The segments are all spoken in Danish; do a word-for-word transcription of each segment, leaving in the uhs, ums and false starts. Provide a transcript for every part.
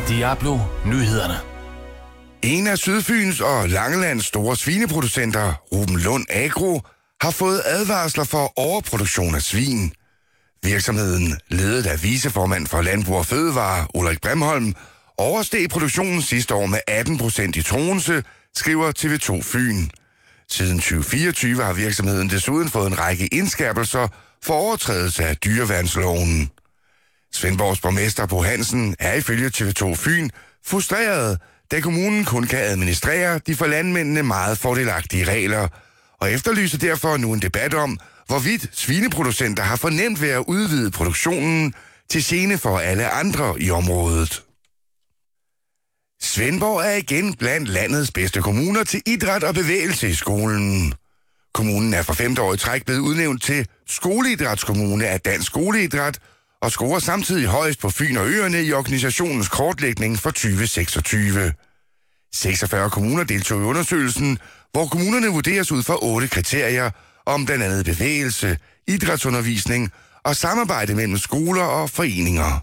Diablo Nyhederne. En af Sydfyns og Langelands store svineproducenter, Ruben Lund Agro, har fået advarsler for overproduktion af svin. Virksomheden, ledet af viceformand for Landbrug og Fødevare, Ulrik Brimholm, oversteg produktionen sidste år med atten procent i Troense, skriver T V to Fyn. Siden tyve fireogtyve har virksomheden desuden fået en række indskærpelser for overtrædelse af dyreværnsloven. Svendborgs borgmester Bo Hansen er ifølge T V to Fyn frustreret, da kommunen kun kan administrere de for landmændene meget fordelagtige regler, og efterlyser derfor nu en debat om, hvorvidt svineproducenter har for nemt ved at udvide produktionen til gene for alle andre i området. Svendborg er igen blandt landets bedste kommuner til idræt og bevægelse i skolen. Kommunen er for femte år i træk blevet udnævnt til skoleidrætskommune af Dansk Skoleidræt, og scorer samtidig højst på Fyn og Øerne i organisationens kortlægning for tyve seksogtyve. seksogfyrre kommuner deltog i undersøgelsen, hvor kommunerne vurderes ud fra otte kriterier om blandt andet bevægelse, idrætsundervisning og samarbejde mellem skoler og foreninger.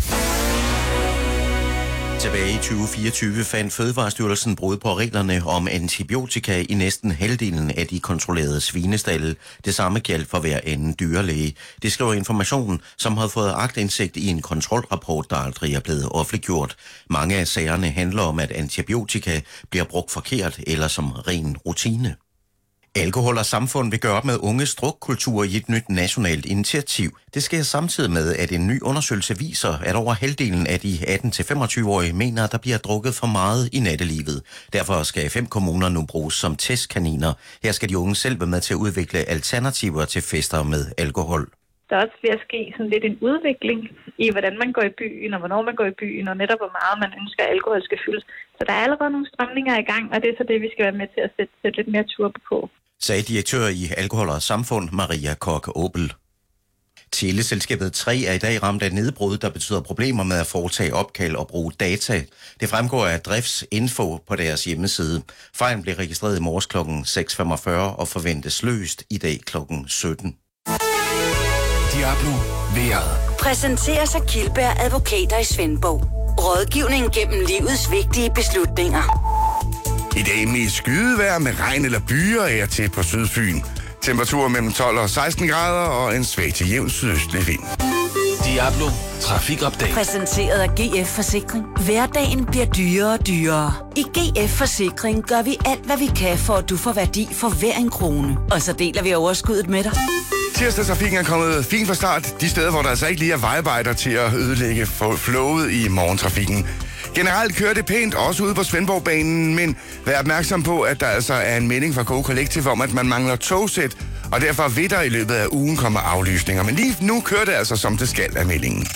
Tilbage i tyve fireogtyve fandt Fødevarestyrelsen brud på reglerne om antibiotika i næsten halvdelen af de kontrollerede svinestalde. Det samme gjaldt for hver anden dyrlæge. Det skriver Information, som har fået aktindsigt i en kontrolrapport, der aldrig er blevet offentliggjort. Mange af sagerne handler om, at antibiotika bliver brugt forkert eller som ren rutine. Alkohol og Samfund vil gøre op med unges drukkultur i et nyt nationalt initiativ. Det sker samtidig med, at en ny undersøgelse viser, at over halvdelen af de atten til femogtyve-årige mener, at der bliver drukket for meget i nattelivet. Derfor skal fem kommuner nu bruges som testkaniner. Her skal de unge selv være med til at udvikle alternativer til fester med alkohol. Der er også ved at ske sådan lidt en udvikling i, hvordan man går i byen, og hvornår man går i byen, og netop hvor meget man ønsker, at alkohol skal fyldes. Så der er allerede nogle strømninger i gang, og det er så det, vi skal være med til at sætte, sætte lidt mere turbo på, sagde direktør i Alkohol og Samfund, Maria Koch-Opel. Teleselskabet tre er i dag ramt af nedbrud, der betyder problemer med at foretage opkald og bruge data. Det fremgår af driftsinfo på deres hjemmeside. Fejlen blev registreret i morges klokken seks femogfyrre og forventes løst i dag klokken sytten. Diablo Vejret. Præsenteres af Kildberg Advokater i Svendborg. Rådgivning gennem livets vigtige beslutninger. I dag med skydevejr med regn eller byer er til på Sydfyn. Temperaturer mellem tolv og seksten grader og en svag til jævn sydøstlig vind. Diablo Trafikupdate. Præsenteret af G F Forsikring. Hverdagen bliver dyrere og dyrere. I G F Forsikring gør vi alt, hvad vi kan, for at du får værdi for hver en krone. Og så deler vi overskuddet med dig. Tirsdagstrafikken er kommet fint fra start. De steder, hvor der altså ikke lige er vejarbejder til at ødelægge flowet i morgentrafikken. Generelt kører det pænt, også ude på Svendborgbanen, men vær opmærksom på, at der altså er en melding fra Go Collective om, at man mangler togsæt, og derfor vil der i løbet af ugen komme aflysninger. Men lige nu kører det altså, som det skal af meldingen.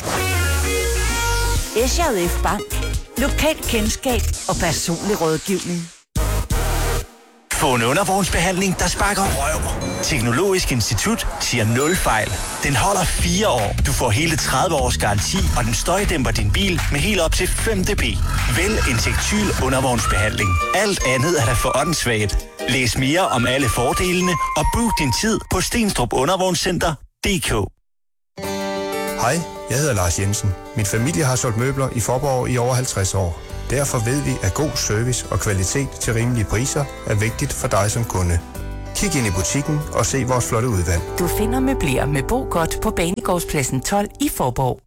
S J F Bank. Lokalt kendskab og personlig rådgivning. Få en undervognsbehandling, der sparker røv. Teknologisk Institut siger nul fejl. Den holder fire år. Du får hele tredive års garanti, og den støjdæmper din bil med helt op til fem decibel. Vælg Insektyl undervognsbehandling. Alt andet er der for åndssvagt. Læs mere om alle fordelene og book din tid på Stenstrup Undervognscenter punktum d k. Hej, jeg hedder Lars Jensen. Min familie har solgt møbler i Faaborg i over halvtreds år. Derfor ved vi, at god service og kvalitet til rimelige priser er vigtigt for dig som kunde. Kig ind i butikken og se vores flotte udvalg. Du finder møbler med Bo Godt på Banegårdspladsen tolv i Faaborg.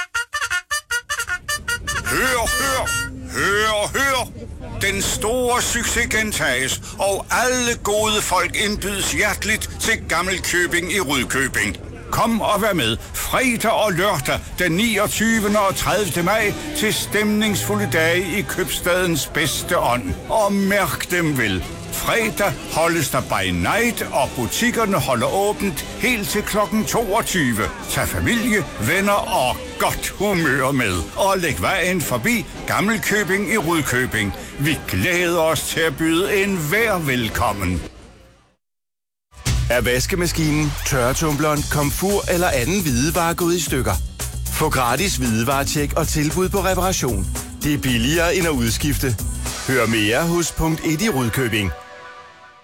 Hør, hør, hør, hør. Den store succes gentages, og alle gode folk indbydes hjerteligt til Gammelkøbing i Rudkøbing. Kom og vær med fredag og lørdag den niogtyvende og tredivte maj til stemningsfulde dage i købstadens bedste ånd. Og mærk dem vel. Fredag holdes der by night, og butikkerne holder åbent helt til klokken toogtyve. Tag familie, venner og godt humør med. Og læg vejen forbi Gammelkøbing i Rudkøbing. Vi glæder os til at byde enhver velkommen. Er vaskemaskinen, tørretumbleren, komfur eller anden hvidevare gået i stykker? Få gratis hvidevaretjek og tilbud på reparation. Det er billigere end at udskifte. Hør mere hos punkt et i Rudkøbing.